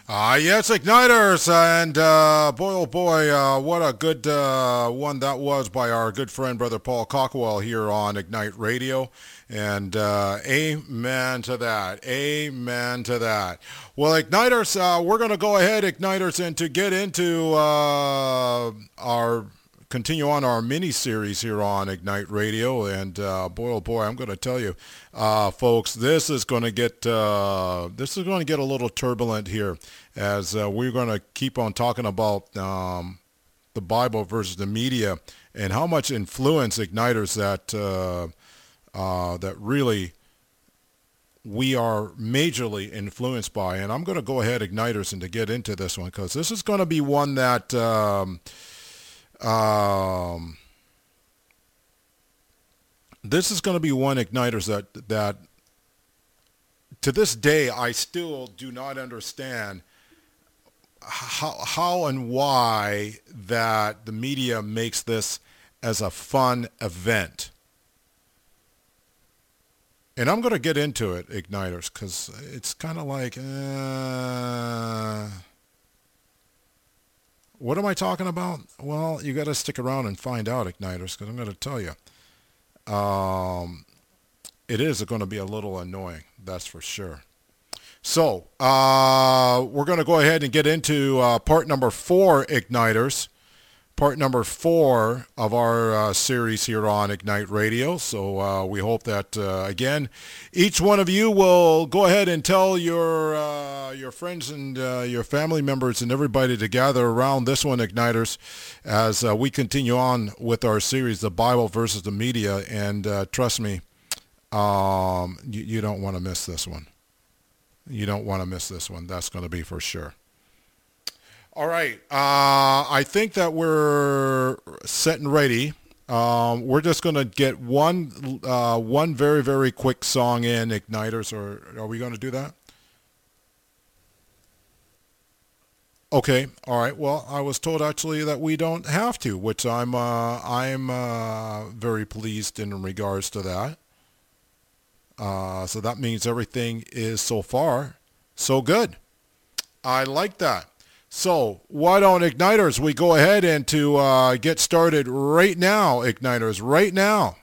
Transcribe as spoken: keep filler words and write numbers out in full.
Ah, yes, Igniters, and uh, boy, oh boy, uh, what a good uh, one that was by our good friend, Brother Paul Cockwell, here on Ignite Radio. And uh, amen to that. Amen to that. Well, Igniters, uh, we're going to go ahead, Igniters, and to get into uh, our continue on our mini series here on Ignite Radio. And uh, boy, oh boy, I'm going to tell you, uh, folks, this is going to get uh, this is going to get a little turbulent here, as uh, we're going to keep on talking about um, the Bible versus the media and how much influence Igniters that uh, uh, that really we are majorly influenced by. And I'm going to go ahead, Igniters, and to get into this one, because this is going to be one that. Um, um, this is going to be one, Igniters, that that to this day I still do not understand how how and why that the media makes this as a fun event. And I'm going to get into it, Igniters, because it's kind of like, uh, what am I talking about? Well, you got to stick around and find out, Igniters, because I'm going to tell you. Um, it is going to be a little annoying, that's for sure. So, uh, we're going to go ahead and get into uh, part number four, Igniters. Part number four of our uh, series here on Ignite Radio. So uh, we hope that, uh, again, each one of you will go ahead and tell your uh, your friends and uh, your family members and everybody to gather around this one, Igniters, as uh, we continue on with our series, The Bible versus the Media. And uh, trust me, um, you, you don't want to miss this one. You don't want to miss this one. That's going to be for sure. All right. Uh, I think that we're set and ready. Um, we're just going to get one uh, one very, very quick song in, Igniters, or are we going to do that? Okay. All right. Well, I was told actually that we don't have to, which I'm uh, I'm uh, very pleased in regards to that. Uh, so that means everything is so far so good. I like that. So why don't, Igniters, we go ahead and to uh, get started right now, Igniters, right now.